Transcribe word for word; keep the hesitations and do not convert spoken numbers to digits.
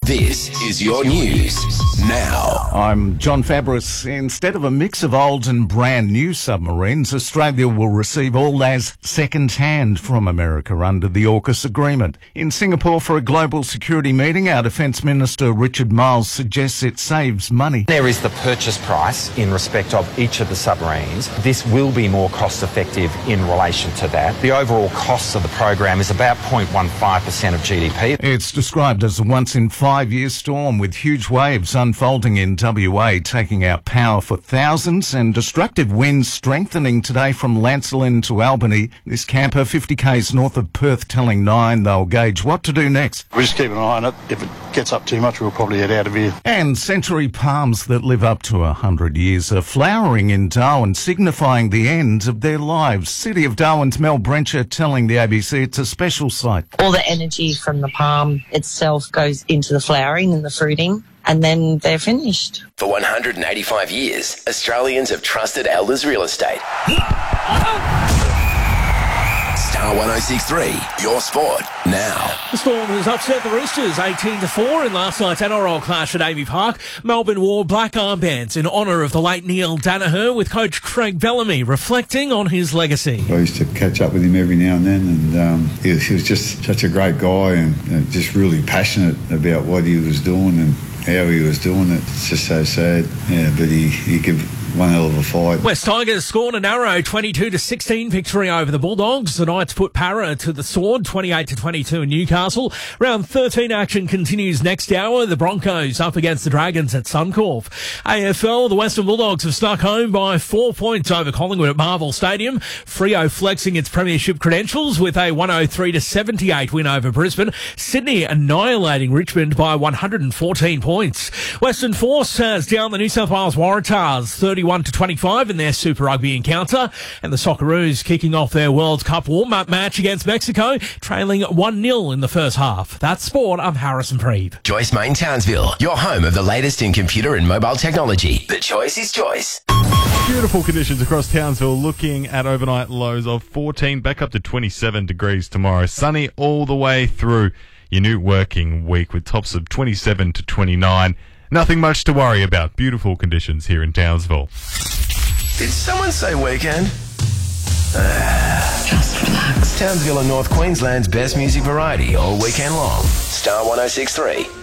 This is your news now. I'm John Fabris. Instead of a mix of old and brand new submarines, Australia will receive all as second-hand from America under the AUKUS agreement. In Singapore for a global security meeting, our Defence Minister Richard Marles suggests it saves money. There is the purchase price in respect of each of the submarines. This will be more cost-effective in relation to that. The overall cost of the program is about zero point one five percent of G D P. It's described as a once-in-five-year storm with huge waves unfolding in W A, taking out power for thousands, and destructive winds strengthening today from Lancelin to Albany. This camper fifty kays north of Perth telling Nine they'll gauge what to do next. We just keep an eye on it. If it gets up too much, we'll probably head out of here. And century palms that live up to a hundred years are flowering in Darwin, signifying the end of their lives. City of Darwin's Mel Brencher telling the A B C it's a special site. All the energy from the palm itself goes into the flowering and the fruiting, and then they're finished. For one hundred eighty-five years, Australians have trusted Elders Real Estate. Star one oh six point three, your sport now. The Storm has upset the Roosters eighteen to four in last night's N R L clash at Amy Park. Melbourne wore black armbands in honour of the late Neil Danaher, with coach Craig Bellamy reflecting on his legacy. I used to catch up with him every now and then, and um, he, was, he was just such a great guy and uh, just really passionate about what he was doing and how he was doing it. It's just so sad, yeah, but he, he could one hell of a fight. West Tigers scored a narrow twenty-two to sixteen victory over the Bulldogs. The Knights put Para to the sword, twenty-eight to twenty-two in Newcastle. Round thirteen action continues next hour. The Broncos up against the Dragons at Suncorp. A F L, the Western Bulldogs have snuck home by four points over Collingwood at Marvel Stadium. Freo flexing its premiership credentials with a one oh three to seventy-eight win over Brisbane. Sydney annihilating Richmond by one hundred fourteen points. Western Force has down the New South Wales Waratahs thirty-one to twenty-five in their Super Rugby encounter, and the Socceroos kicking off their World Cup warm-up match against Mexico, trailing one nil in the first half. That's sport. I'm Harrison Preeb. Joyce Main Townsville, your home of the latest in computer and mobile technology. The choice is choice. Beautiful conditions across Townsville, looking at overnight lows of fourteen, back up to twenty-seven degrees tomorrow. Sunny all the way through your new working week with tops of twenty-seven to twenty-nine. Nothing much to worry about. Beautiful conditions here in Townsville. Did someone say weekend? Just relax. Townsville and North Queensland's best music variety all weekend long. Star one oh six point three.